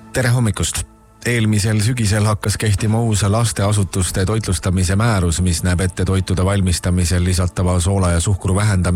Tere hommikust! Eelmisel sügisel hakkas kehtima uus lasteasutuste toitlustamise määrus, mis näeb ette toitude valmistamisel lisatava soola ja suhkru vähendamist